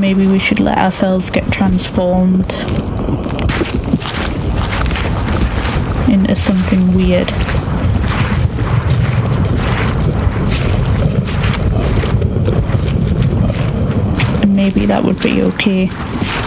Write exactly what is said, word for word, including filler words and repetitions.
maybe we should let ourselves get transformed into something weird. And maybe that would be okay.